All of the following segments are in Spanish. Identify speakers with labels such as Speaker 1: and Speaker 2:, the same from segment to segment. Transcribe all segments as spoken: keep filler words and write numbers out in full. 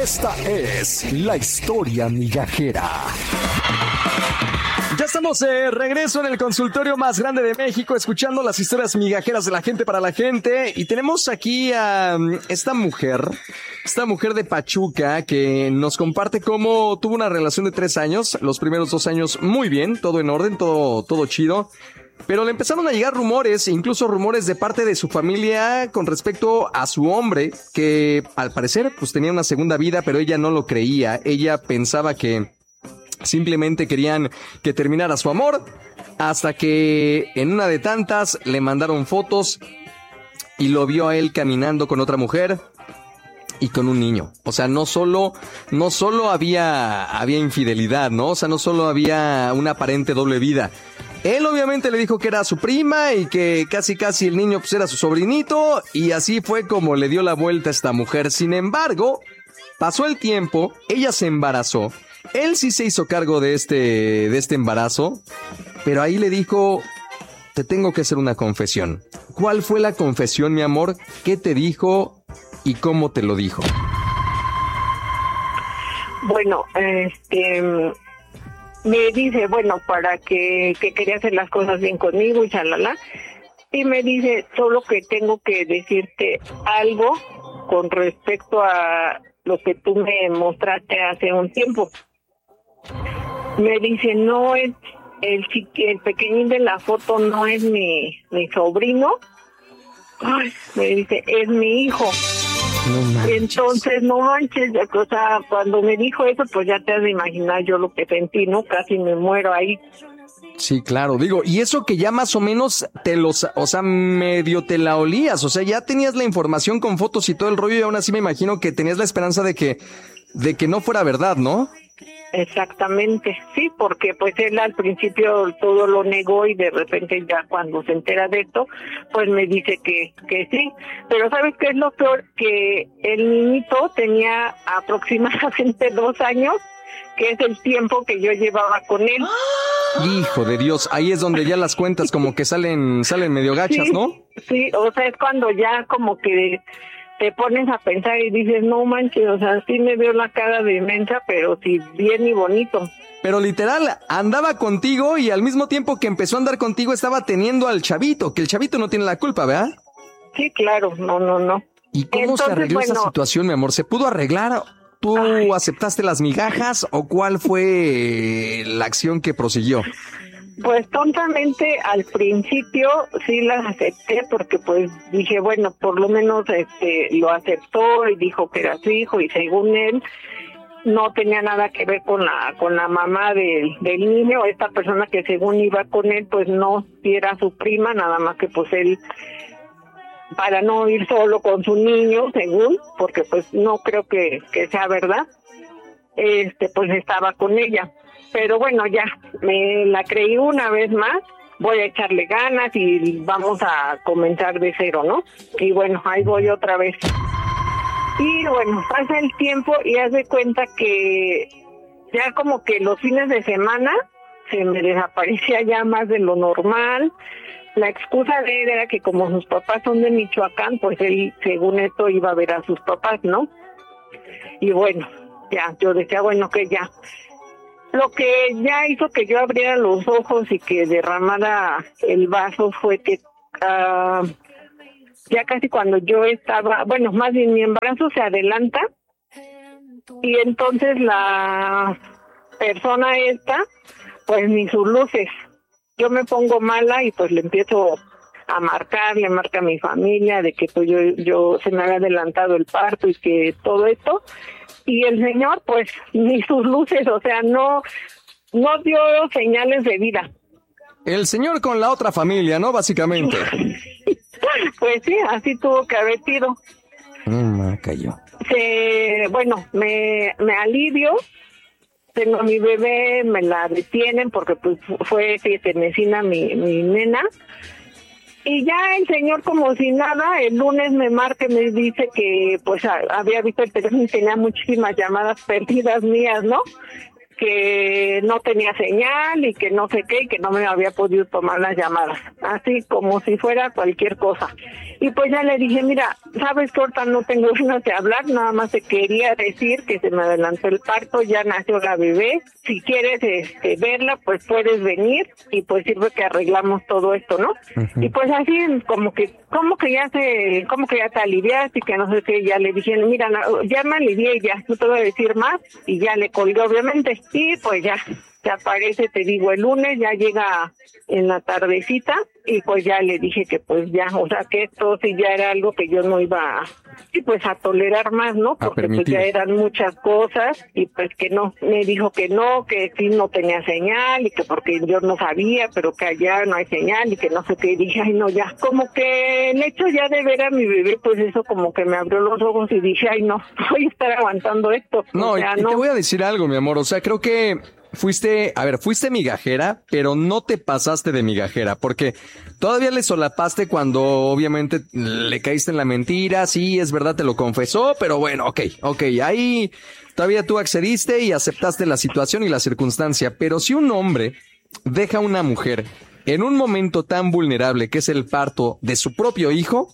Speaker 1: Esta es la historia migajera.
Speaker 2: Ya estamos de regreso en el consultorio más grande de México, escuchando las historias migajeras de la gente para la gente. Y tenemos aquí a esta mujer, esta mujer de Pachuca, que nos comparte cómo tuvo una relación de tres años. Los primeros dos años muy bien, todo en orden, todo, todo chido. Pero le empezaron a llegar rumores, incluso rumores de parte de su familia con respecto a su hombre, que al parecer pues tenía una segunda vida, pero ella no lo creía. Ella pensaba que simplemente querían que terminara su amor, hasta que en una de tantas le mandaron fotos y lo vio a él caminando con otra mujer y con un niño. O sea, no solo, no solo había, había infidelidad, ¿no? O sea, no solo había una aparente doble vida. Él obviamente le dijo que era su prima y que casi casi el niño pues era su sobrinito, y así fue como le dio la vuelta a esta mujer. Sin embargo, pasó el tiempo, ella se embarazó. Él sí se hizo cargo de este, de este embarazo, pero ahí le dijo, te tengo que hacer una confesión. ¿Cuál fue la confesión, mi amor? ¿Qué te dijo y cómo te lo dijo?
Speaker 3: Bueno, este, me dice, bueno, para que, que quería hacer las cosas bien conmigo y chalala, y me dice, solo que tengo que decirte algo con respecto a lo que tú me mostraste hace un tiempo. Me dice, no es el el pequeñín de la foto, no es mi mi sobrino. Ay, me dice, es mi hijo. No Entonces, no manches, o sea, cuando me dijo eso, pues ya te has de imaginar yo lo que sentí, ¿no? Casi me muero ahí.
Speaker 2: Sí, claro, digo, y eso que ya más o menos te los, o sea, medio te la olías, o sea, ya tenías la información con fotos y todo el rollo, y aún así me imagino que tenías la esperanza de que, de que no fuera verdad, ¿no?
Speaker 3: Exactamente, sí, porque pues él al principio todo lo negó y de repente ya cuando se entera de esto, pues me dice que, que sí. Pero ¿sabes qué es lo peor? Que el niñito tenía aproximadamente dos años, que es el tiempo que yo llevaba con él.
Speaker 2: Hijo de Dios, ahí es donde ya las cuentas como que salen, salen medio gachas,
Speaker 3: sí,
Speaker 2: ¿no?
Speaker 3: Sí, o sea, es cuando ya como que te pones a pensar y dices, no manches, o sea, sí me veo la cara de mensa, pero sí bien y bonito.
Speaker 2: Pero literal, andaba contigo y al mismo tiempo que empezó a andar contigo estaba teniendo al chavito, que el chavito no tiene la culpa, ¿verdad?
Speaker 3: Sí, claro, no, no, no.
Speaker 2: ¿Y cómo Entonces, se arregló bueno, esa situación, mi amor? ¿Se pudo arreglar? ¿Tú ay. aceptaste las migajas o cuál fue la acción que prosiguió?
Speaker 3: Pues tontamente al principio sí las acepté porque pues dije, bueno, por lo menos este lo aceptó y dijo que era su hijo y según él no tenía nada que ver con la con la mamá del, del niño. Esta persona que según iba con él pues no era su prima, nada más que pues él para no ir solo con su niño, según, porque pues no creo que, que sea verdad, este pues estaba con ella. Pero bueno, ya, me la creí una vez más, voy a echarle ganas y vamos a comenzar de cero, ¿no? Y bueno, ahí voy otra vez. Y bueno, pasa el tiempo y haz de cuenta que ya como que los fines de semana se me desaparecía ya más de lo normal. La excusa de él era que como sus papás son de Michoacán, pues él, según esto, iba a ver a sus papás, ¿no? Y bueno, ya, yo decía, bueno, que ya... Lo que ya hizo que yo abriera los ojos y que derramara el vaso fue que uh, ya casi cuando yo estaba, bueno, más bien mi embarazo se adelanta y entonces la persona esta, pues ni sus luces. Yo me pongo mala y pues le empiezo a marcar, le marca a mi familia de que pues yo, yo se me había adelantado el parto y que todo esto. Y el señor, pues, ni sus luces, o sea, no, no dio señales de vida.
Speaker 2: El señor con la otra familia, ¿no? Básicamente.
Speaker 3: Pues sí, así tuvo que haber sido.
Speaker 2: Mm, cayó.
Speaker 3: Se, bueno, me, me alivio. Tengo a mi bebé, me la detienen porque pues fue siete-mesina mi, mi nena. Y ya el señor como si nada, el lunes me marca y me dice que pues a, había visto el teléfono y tenía muchísimas llamadas perdidas mías, ¿no? que no tenía señal y que no sé qué, y que no me había podido tomar las llamadas, así como si fuera cualquier cosa. Y pues ya le dije, mira, sabes que ahorita no tengo ganas de hablar, nada más te quería decir que se me adelantó el parto, ya nació la bebé, si quieres este, verla, pues puedes venir, y pues sirve que arreglamos todo esto, ¿no? Uh-huh. Y pues así, como que, como que ya se, como que ya te aliviaste, y que no sé qué, ya le dije, mira, ya me alivié, ya, no te voy a decir más, y ya le colgué, obviamente, y pues ya, se aparece, te digo, el lunes, ya llega en la tardecita, y pues ya le dije que pues ya, o sea, que esto sí ya era algo que yo no iba a, y pues a tolerar más, ¿no? Porque pues ya eran muchas cosas, y pues que no, me dijo que no, que sí no tenía señal, y que porque yo no sabía, pero que allá no hay señal, y que no sé qué, y dije, ay no, ya, como que el hecho ya de ver a mi bebé, pues eso como que me abrió los ojos, y dije, ay no, voy a estar aguantando esto.
Speaker 2: No,
Speaker 3: o sea,
Speaker 2: y,
Speaker 3: no.
Speaker 2: y te voy a decir algo, mi amor, o sea, creo que fuiste, a ver, fuiste migajera, pero no te pasaste de migajera, porque todavía le solapaste cuando obviamente le caíste en la mentira, sí, es verdad, te lo confesó, pero bueno, ok, ok, ahí todavía tú accediste y aceptaste la situación y la circunstancia, pero si un hombre deja a una mujer en un momento tan vulnerable que es el parto de su propio hijo,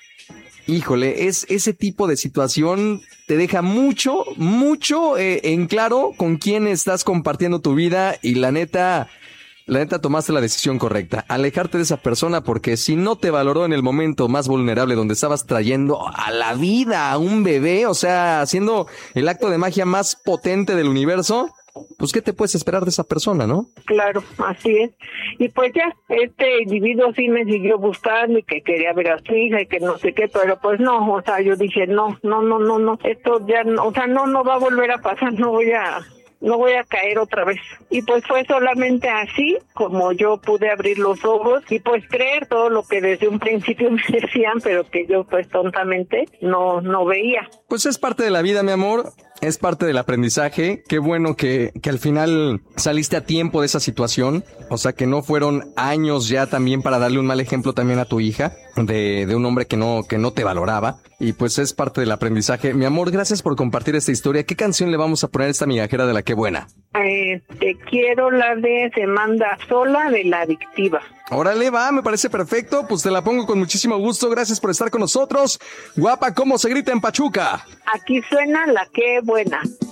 Speaker 2: híjole, es ese tipo de situación te deja mucho, mucho eh, en claro con quién estás compartiendo tu vida, y la neta, la neta tomaste la decisión correcta, alejarte de esa persona, porque si no te valoró en el momento más vulnerable donde estabas trayendo a la vida a un bebé, o sea, haciendo el acto de magia más potente del universo, pues ¿qué te puedes esperar de esa persona, no?
Speaker 3: Claro, así es. Y pues ya, este individuo sí me siguió buscando y que quería ver a su hija y que no sé qué, pero pues no, o sea, yo dije, no, no, no, no, no, esto ya, no, o sea, no, no va a volver a pasar, no voy a... no voy a caer otra vez. Y pues fue solamente así como yo pude abrir los ojos y pues creer todo lo que desde un principio me decían, pero que yo pues tontamente no, no veía.
Speaker 2: Pues es parte de la vida, mi amor. Es parte del aprendizaje. Qué bueno que, que al final saliste a tiempo de esa situación. O sea, que no fueron años ya también para darle un mal ejemplo también a tu hija de, de un hombre que no, que no te valoraba. Y pues es parte del aprendizaje. Mi amor, gracias por compartir esta historia. ¿Qué canción le vamos a poner a esta migajera de la Qué Buena?
Speaker 3: Eh, te quiero la de Se Manda Sola, de La Adictiva.
Speaker 2: Órale, va, me parece perfecto. Pues te la pongo con muchísimo gusto. Gracias por estar con nosotros. Guapa, ¿cómo se grita en Pachuca?
Speaker 3: Aquí suena La Qué Buena.